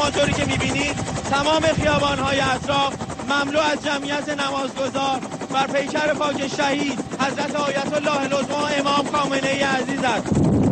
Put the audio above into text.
همانطوری که میبینید تمام خیابان‌های اطراف مملو از جمعیت نمازگزار بر پیکر پاک شهید حضرت آیت الله العظما امام خامنه‌ای عزیز است.